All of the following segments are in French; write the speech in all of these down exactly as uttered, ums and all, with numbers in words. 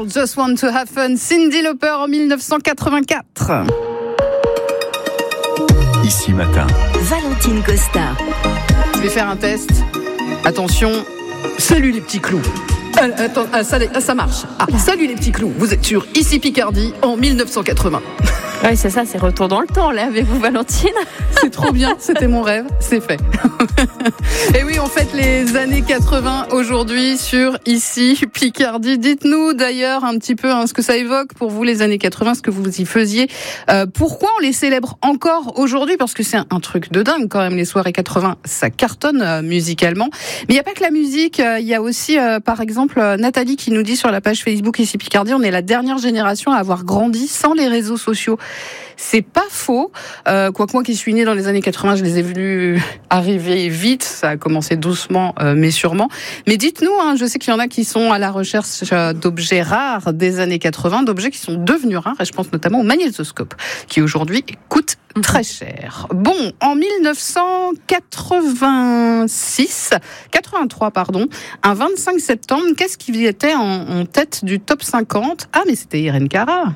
Just Want to Have Fun, Cyndi Lauper en dix-neuf cent quatre-vingt-quatre. Ici Matin, Valentine Costa. Je vais faire un test. Attention, salut les petits clous. Euh, attends, ah, ça, ah, ça marche. Ah, salut les petits clous, vous êtes sur Ici Picardie en dix-neuf cent quatre-vingts. Oui, c'est ça, c'est retour dans le temps, là, avec vous, Valentine. C'est trop bien, c'était mon rêve, c'est fait. Et oui, on fête les années quatre-vingts aujourd'hui sur Ici Picardie. Dites-nous d'ailleurs un petit peu hein, ce que ça évoque pour vous, les années quatre-vingts, ce que vous y faisiez. Euh, pourquoi on les célèbre encore aujourd'hui ? Parce que c'est un, un truc de dingue quand même, les soirées quatre-vingts, ça cartonne euh, musicalement. Mais il n'y a pas que la musique, il euh, y a aussi, euh, par exemple, euh, Nathalie qui nous dit sur la page Facebook Ici Picardie, on est la dernière génération à avoir grandi sans les réseaux sociaux. C'est pas faux. Euh, Quoique moi qui suis née dans les années quatre-vingts, je les ai vus arriver vite. Ça a commencé doucement, euh, mais sûrement. Mais dites-nous, hein, je sais qu'il y en a qui sont à la recherche d'objets rares des années quatre-vingts, d'objets qui sont devenus rares. Et je pense notamment au magnétoscope, qui aujourd'hui coûte très cher. Bon, en dix-neuf cent quatre-vingt-six, quatre-vingt-trois, pardon, un vingt-cinq septembre, qu'est-ce qui était en, en tête du top cinquante ? Ah, mais c'était Irene Cara.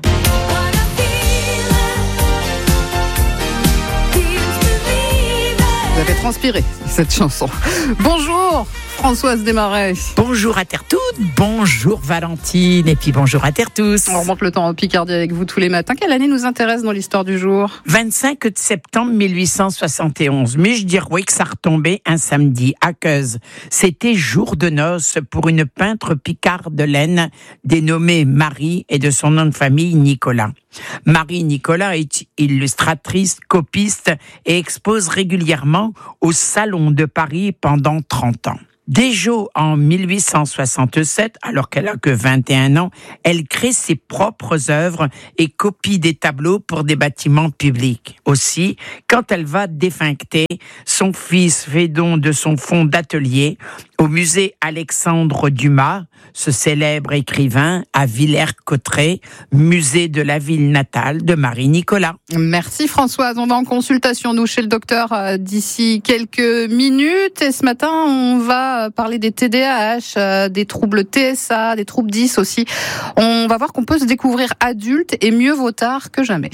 Vous avez transpiré cette chanson. Bonjour Françoise Desmarais. Bonjour à terre toute, bonjour Valentine, et puis bonjour à terre tous. On remonte le temps en Picardie avec vous tous les matins. Quelle année nous intéresse dans l'histoire du jour ? vingt-cinq septembre mille huit cent soixante et onze. Mais je dirais que ça retombait un samedi à Queuse. C'était jour de noces pour une peintre picardelaine dénommée Marie et de son nom de famille Nicolas. Marie Nicolas est illustratrice, copiste et expose régulièrement au Salon de Paris pendant trente ans. Déjà en mille huit cent soixante-sept, alors qu'elle a que vingt et un ans, elle crée ses propres œuvres et copie des tableaux pour des bâtiments publics. Aussi, quand elle va défuncter, son fils fait don de son fonds d'atelier au musée Alexandre Dumas, ce célèbre écrivain, à Villers-Cotterêts, musée de la ville natale de Marie Nicolas. Merci Françoise, on va en consultation nous chez le docteur euh, d'ici quelques minutes et ce matin on va parler des T D A H, euh, des troubles T S A, des troubles dix aussi. On va voir qu'on peut se découvrir adulte et mieux vaut tard que jamais.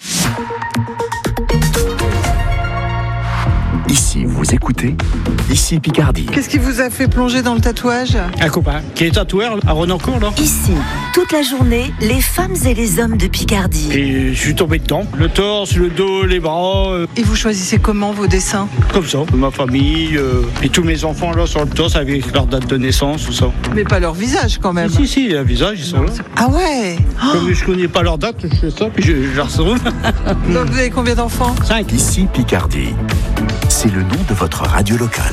ici vous écoutez, Ici Picardie. Qu'est-ce qui vous a fait plonger dans le tatouage ? Un copain qui est tatoueur à Renancourt là. Ici, toute la journée, les femmes et les hommes de Picardie. Et je suis tombé dedans. Le torse, le dos, les bras. Euh, Et vous choisissez comment vos dessins ? comme ça. Ma famille euh, et tous mes enfants là sur le torse avec leur date de naissance, tout ça. Mais pas leur visage quand même. Si, si, il y a un visage, ils sont là. Ah ouais. Oh. Comme je connais pas leur date, je fais ça, puis je, je la retrouve. Donc vous avez combien d'enfants ? Cinq. Ici Picardie. C'est le nom de votre radio locale.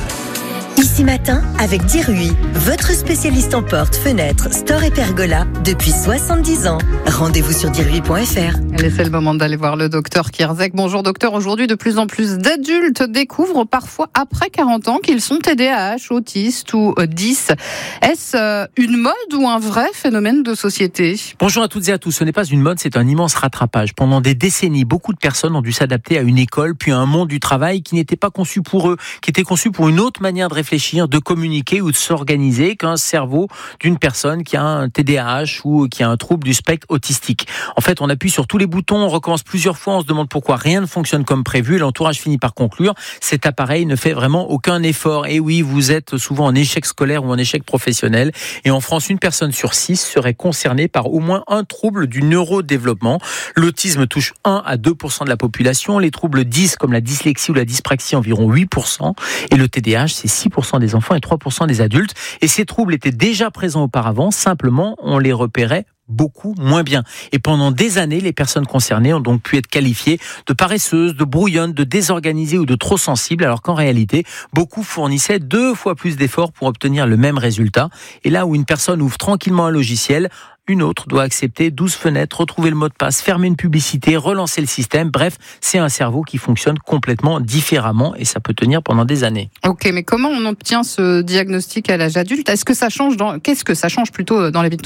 Ici Matin, avec Dirui, votre spécialiste en portes, fenêtres, stores et pergolas depuis soixante-dix ans. Rendez-vous sur dirui point f r. Allez, c'est le moment d'aller voir le docteur Kierzek. Bonjour docteur, aujourd'hui de plus en plus d'adultes découvrent parfois après quarante ans qu'ils sont T D A H, autistes ou dys. Est-ce une mode ou un vrai phénomène de société ? Bonjour à toutes et à tous, ce n'est pas une mode, c'est un immense rattrapage. Pendant des décennies, beaucoup de personnes ont dû s'adapter à une école, puis à un monde du travail qui n'était pas conçu pour eux, qui était conçu pour une autre manière de réfléchir, de communiquer ou de s'organiser qu'un cerveau d'une personne qui a un T D A H ou qui a un trouble du spectre autistique. En fait, on appuie sur tous les boutons, on recommence plusieurs fois, on se demande pourquoi rien ne fonctionne comme prévu. L'entourage finit par conclure, cet appareil ne fait vraiment aucun effort. Et oui, vous êtes souvent en échec scolaire ou en échec professionnel. Et en France, une personne sur six serait concernée par au moins un trouble du neurodéveloppement. L'autisme touche un à deux pour cent de la population. Les troubles dys comme la dyslexie ou la dyspraxie, environ huit pour cent. Et le T D A H, c'est six pour cent des enfants et trois pour cent des adultes. Et ces troubles étaient déjà présents auparavant, simplement on les repérait beaucoup moins bien. Et pendant des années, les personnes concernées ont donc pu être qualifiées de paresseuses, de brouillonnes, de désorganisées ou de trop sensibles, alors qu'en réalité, beaucoup fournissaient deux fois plus d'efforts pour obtenir le même résultat. Et là où une personne ouvre tranquillement un logiciel, une autre doit accepter douze fenêtres, retrouver le mot de passe, fermer une publicité, relancer le système. Bref, c'est un cerveau qui fonctionne complètement différemment et ça peut tenir pendant des années. Ok, mais comment on obtient ce diagnostic à l'âge adulte ? Est-ce que ça change dans... Qu'est-ce que ça change plutôt dans la vie de tous les jours ?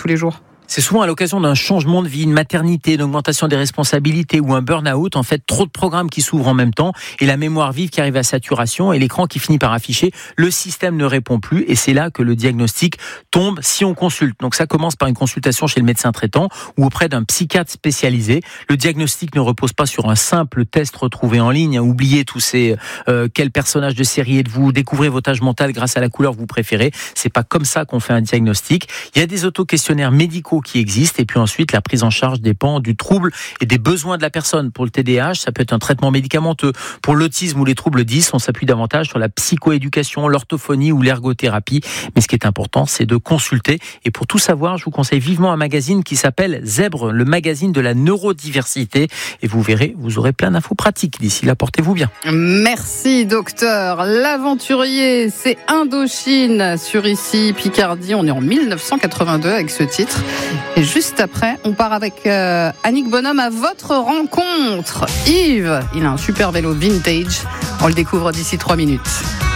C'est souvent à l'occasion d'un changement de vie, une maternité, une augmentation des responsabilités ou un burn-out. En fait, trop de programmes qui s'ouvrent en même temps et la mémoire vive qui arrive à saturation et l'écran qui finit par afficher. Le système ne répond plus et c'est là que le diagnostic tombe si on consulte. Donc ça commence par une consultation chez le médecin traitant ou auprès d'un psychiatre spécialisé. Le diagnostic ne repose pas sur un simple test retrouvé en ligne. Oubliez tous ces euh, quel personnage de série êtes-vous, découvrez votre âge mental grâce à la couleur que vous préférez. C'est pas comme ça qu'on fait un diagnostic. Il y a des auto-questionnaires médicaux qui existent et puis ensuite la prise en charge dépend du trouble et des besoins de la personne. Pour le T D A H, ça peut être un traitement médicamenteux. Pour l'autisme ou les troubles dix, on s'appuie davantage sur la psychoéducation, l'orthophonie ou l'ergothérapie. Mais ce qui est important, c'est de consulter. Et pour tout savoir, je vous conseille vivement un magazine qui s'appelle Zèbre, le magazine de la neurodiversité. Et vous verrez, vous aurez plein d'infos pratiques. D'ici là, portez-vous bien. Merci docteur. L'aventurier, c'est Indochine sur Ici Picardie. On est en mille neuf cent quatre-vingt-deux avec ce titre. Et juste après, on part avec euh, Annick Bonhomme à votre rencontre. Yves, il a un super vélo vintage. On le découvre d'ici trois minutes.